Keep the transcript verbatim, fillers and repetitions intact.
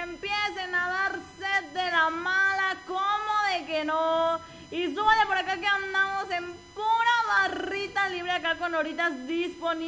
empiecen a dar sed de la mala, como de que no. Y súbale por acá que andamos en pura barrita libre acá con horitas disponibles.